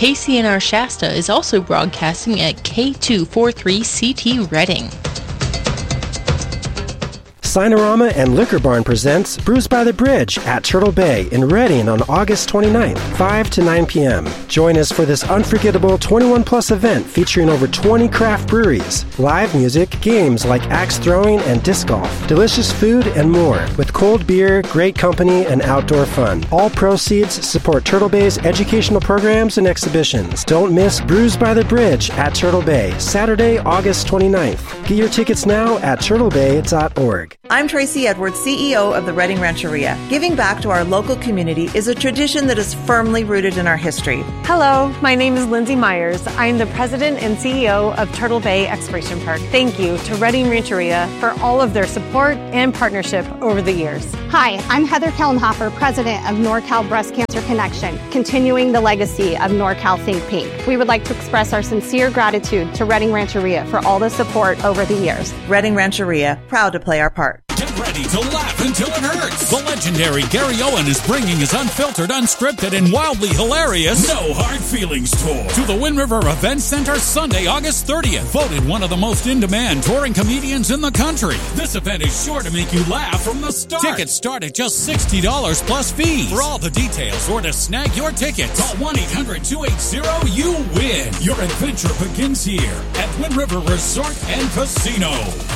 KCNR Shasta is also broadcasting at K243CT Reading. Sinorama and Liquor Barn presents Brews by the Bridge at Turtle Bay in Reading on August 29th, 5 to 9 p.m. Join us for this unforgettable 21-plus event featuring over 20 craft breweries, live music, games like axe throwing and disc golf, delicious food, and more, with cold beer, great company, and outdoor fun. All proceeds support Turtle Bay's educational programs and exhibitions. Don't miss Brews by the Bridge at Turtle Bay, Saturday, August 29th. Get your tickets now at turtlebay.org. I'm Tracy Edwards, CEO of the Reading Rancheria. Giving back to our local community is a tradition that is firmly rooted in our history. Hello, my name is Lindsay Myers. I'm the president and CEO of Turtle Bay Exploration Park. Thank you to Reading Rancheria for all of their support and partnership over the years. Hi, I'm Heather Kellenhofer, president of NorCal Breast Cancer Connection, continuing the legacy of NorCal Think Pink. We would like to express our sincere gratitude to Reading Rancheria for all the support over the years. Reading Rancheria, proud to play our part. Get ready to laugh until it hurts. The legendary Gary Owen is bringing his unfiltered, unscripted, and wildly hilarious No Hard Feelings tour to the Wind River Event Center Sunday, August 30th. Voted one of the most in-demand touring comedians in the country. This event is sure to make you laugh from the start. Tickets start at just $60 plus fees. For all the details or to snag your tickets, call 1-800-280-YOU-WIN. Your adventure begins here at Wind River Resort and Casino.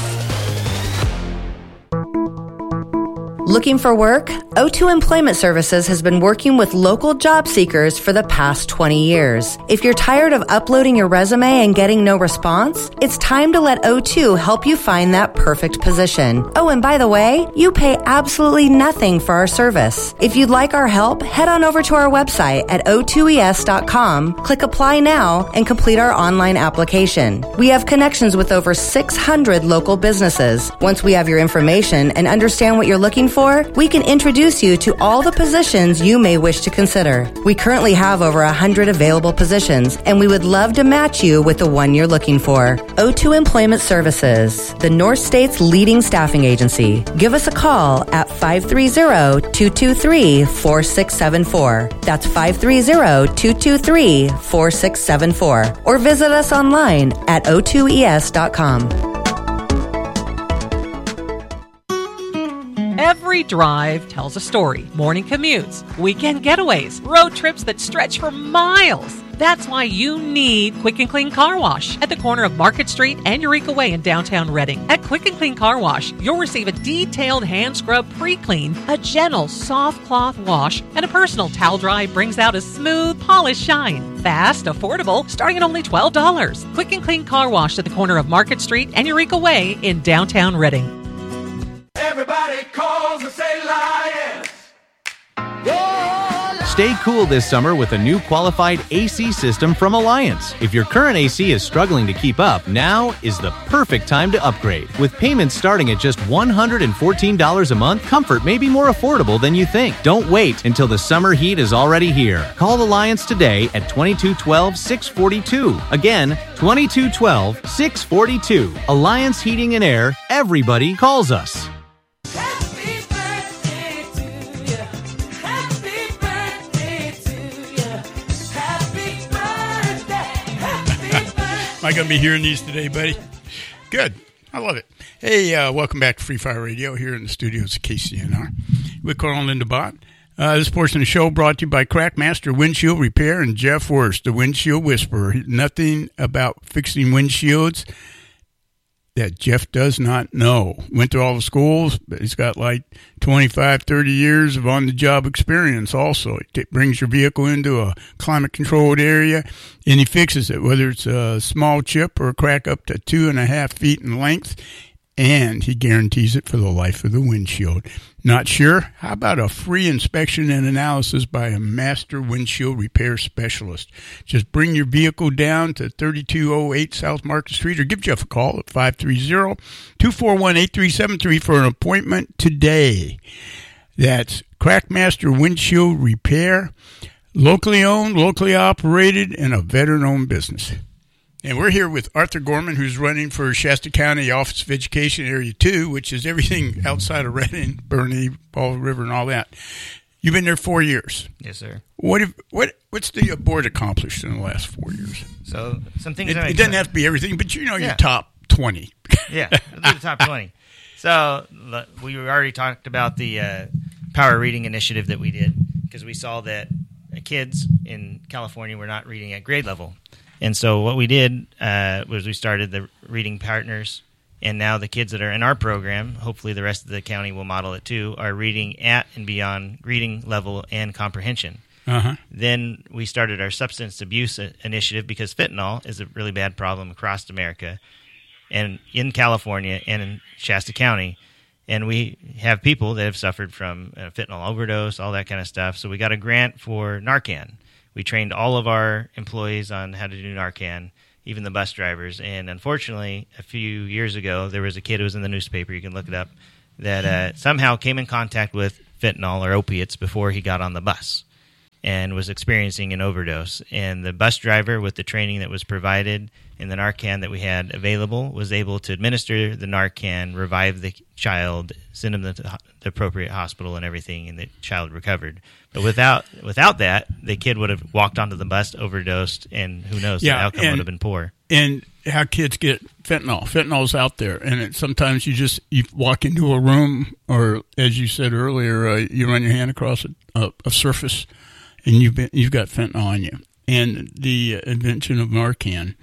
Looking for work? O2 Employment Services has been working with local job seekers for the past 20 years. If you're tired of uploading your resume and getting no response, it's time to let O2 help you find that perfect position. Oh, and by the way, you pay absolutely nothing for our service. If you'd like our help, head on over to our website at o2es.com, click Apply Now, and complete our online application. We have connections with over 600 local businesses. Once we have your information and understand what you're looking for, we can introduce you to all the positions you may wish to consider. We currently have over 100 available positions, and we would love to match you with the one you're looking for. O2 Employment Services, the North State's leading staffing agency. Give us a call at 530-223-4674. That's 530-223-4674. Or visit us online at o2es.com. Every drive tells a story. Morning commutes, weekend getaways, road trips that stretch for miles. That's why you need Quick and Clean Car Wash at the corner of Market Street and Eureka Way in downtown Reading. At Quick and Clean Car Wash, you'll receive a detailed hand scrub pre-clean, a gentle soft cloth wash, and a personal towel dry brings out a smooth, polished shine. Fast, affordable, starting at only $12. Quick and Clean Car Wash at the corner of Market Street and Eureka Way in downtown Reading. Everybody calls and say Lions. Stay cool this summer with a new qualified AC system from Alliance. If your current AC is struggling to keep up, now is the perfect time to upgrade. With payments starting at just $114 a month, comfort may be more affordable than you think. Don't wait until the summer heat is already here. Call Alliance today at 2212-642. Again, 2212-642. Alliance Heating and Air. Everybody calls us. Am I going to be hearing these today, buddy? Good. I love it. Hey, welcome back to Free Fire Radio here in the studios of KCNR with Carl and Linda Bott. This portion of the show brought to you by Crackmaster Windshield Repair and Jeff Worst, the Windshield Whisperer. Nothing about fixing windshields that Jeff does not know. Went to all the schools, but he's got like 25, 30 years of on-the-job experience also. It brings your vehicle into a climate-controlled area, and he fixes it, whether it's a small chip or a crack up to 2.5 feet in length, and he guarantees it for the life of the windshield. Not sure? How about a free inspection and analysis by a master windshield repair specialist? Just bring your vehicle down to 3208 South Market Street or give Jeff a call at 530-241-8373 for an appointment today. That's Crackmaster Windshield Repair, locally owned, locally operated, and a veteran-owned business. And we're here with Arthur Gorman, who's running for Shasta County Office of Education Area 2, which is everything outside of Reading, Bernie, Fall River, and all that. You've been there 4 years. Yes, sir. What's the board accomplished in the last 4 years? So some things. It doesn't have to be everything, but your top 20. Yeah, we'll do the top 20. So we already talked about the Power Reading Initiative that we did because we saw that kids in California were not reading at grade level. And so what we did was we started the Reading Partners, and now the kids that are in our program, hopefully the rest of the county will model it too, are reading at and beyond reading level and comprehension. Uh-huh. Then we started our substance abuse initiative because fentanyl is a really bad problem across America and in California and in Shasta County. And we have people that have suffered from fentanyl overdose, all that kind of stuff. So we got a grant for Narcan. We trained all of our employees on how to do Narcan, even the bus drivers. And unfortunately, a few years ago, there was a kid who was in the newspaper, you can look it up, that somehow came in contact with fentanyl or opiates before he got on the bus and was experiencing an overdose. And the bus driver, with the training that was provided and the Narcan that we had available, was able to administer the Narcan, revive the child, send him to the appropriate hospital and everything, and the child recovered. But without that, the kid would have walked onto the bus, overdosed, and who knows, the outcome would have been poor. And how kids get fentanyl. Fentanyl's out there, and sometimes you walk into a room, or as you said earlier, you run your hand across a surface, and you've got fentanyl on you. And the invention of Narcan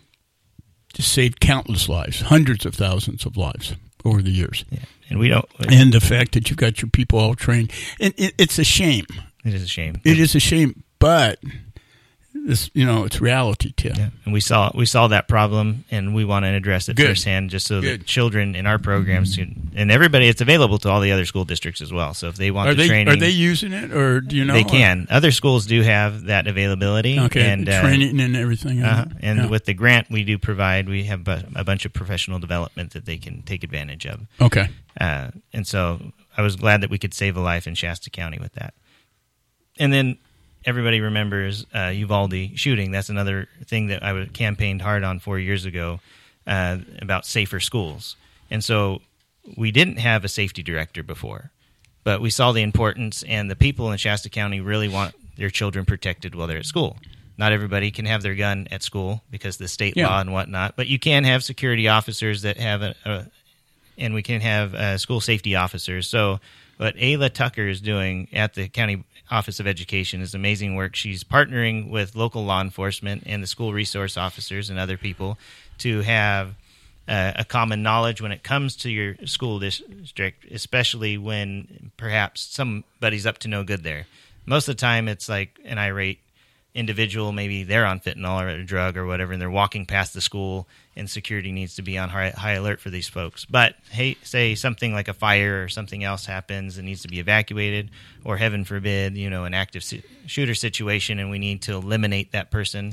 just saved countless lives, hundreds of thousands of lives over the years. Yeah. And we don't. And the fact that you've got your people all trained, and it's a shame. It is a shame. It is a shame, but this, it's reality, Tim. Yeah. And we saw that problem, and we want to address it firsthand, just so that children in our programs and everybody, it's available to all the other school districts as well. So if they want training, are they using it, or do you know? They can. Other schools do have that availability. Okay, and training and everything. And with the grant we do provide, we have a bunch of professional development that they can take advantage of. Okay. And so I was glad that we could save a life in Shasta County with that. And then everybody remembers Uvalde shooting. That's another thing that I campaigned hard on 4 years ago about safer schools. And so we didn't have a safety director before, but we saw the importance, and the people in Shasta County really want their children protected while they're at school. Not everybody can have their gun at school because of the state law and whatnot, but you can have security officers that have and we can have school safety officers. So what Ayla Tucker is doing at the County Office of Education is amazing work. She's partnering with local law enforcement and the school resource officers and other people to have a common knowledge when it comes to your school district, especially when perhaps somebody's up to no good there. Most of the time it's like an irate individual, maybe they're on fentanyl or a drug or whatever, and they're walking past the school, and security needs to be on high alert for these folks. But hey, say something like a fire or something else happens and needs to be evacuated, or heaven forbid, an active shooter situation, and we need to eliminate that person.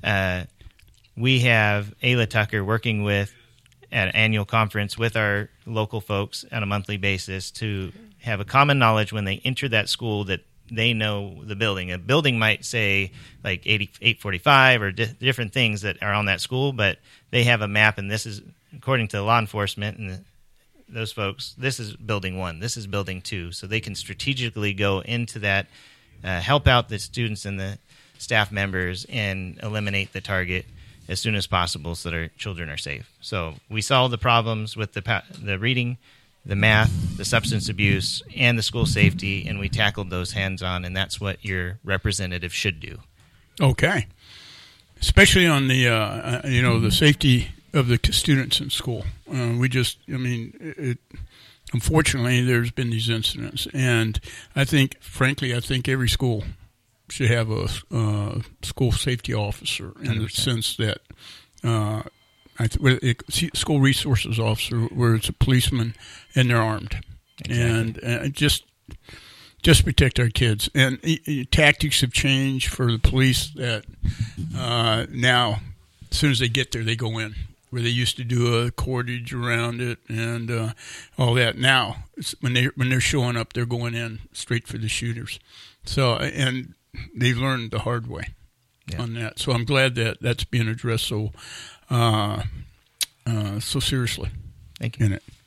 We have Ayla Tucker working at an annual conference with our local folks on a monthly basis to have a common knowledge when they enter that school that they know the building. A building might say like 845 or different things that are on that school, but they have a map, and this is, according to law enforcement and those folks, this is building 1, this is building 2. So they can strategically go into that, help out the students and the staff members, and eliminate the target as soon as possible so that our children are safe. So we solved the problems with the reading, the math, the substance abuse, and the school safety, and we tackled those hands-on, and that's what your representative should do. Okay. Especially on the, the safety of the students in school. Unfortunately, there's been these incidents, and I think every school should have a school safety officer in 100%. The sense that school resources officer, where it's a policeman and they're armed, exactly. And just protect our kids. And tactics have changed for the police. That now, as soon as they get there, they go in. Where they used to do a cordage around it and all that. Now, when they're showing up, they're going in straight for the shooters. So, and they've learned the hard way on that. So I'm glad that that's being addressed so seriously. Thank you. In it.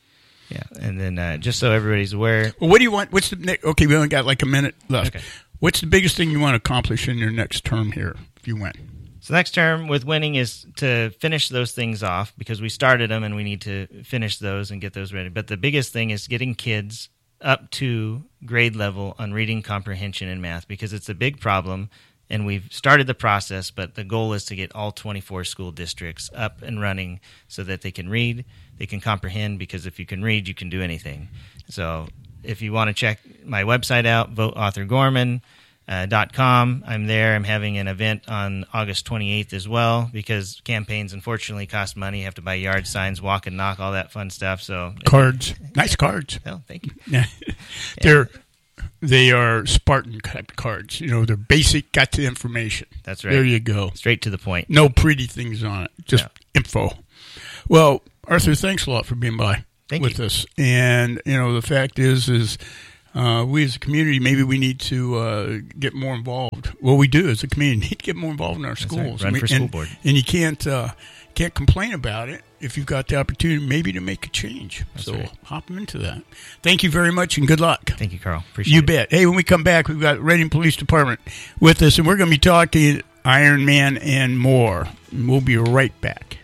Yeah, and then just so everybody's aware. Well, what do you want? What's the next? Okay, we only got like a minute left. Okay. What's the biggest thing you want to accomplish in your next term here if you win? So next term with winning is to finish those things off because we started them and we need to finish those and get those ready. But the biggest thing is getting kids up to grade level on reading comprehension and math because it's a big problem. And we've started the process, but the goal is to get all 24 school districts up and running so that they can read, they can comprehend, because if you can read, you can do anything. So if you want to check my website out, voteauthorgorman.com, I'm there. I'm having an event on August 28th as well because campaigns, unfortunately, cost money. You have to buy yard signs, walk and knock, all that fun stuff. So Cards. Nice cards. Oh, thank you. Yeah. They are Spartan type cards. You know, they're basic, got to the information. That's right. There you go. Straight to the point. No pretty things on it. Just info. Well, Arthur, thanks a lot for being by with us. And, you know, the fact is we as a community, maybe we need to get more involved. Well, we do as a community need to get more involved in our schools. Right. Run for school board. And you can't complain about it if you've got the opportunity maybe to make a change. That's so right. hop into that. Thank you very much and good luck. Thank you, Carl. Appreciate it. You bet. Hey, when we come back, we've got Reading Police Department with us, and we're going to be talking Iron Man and more. And we'll be right back.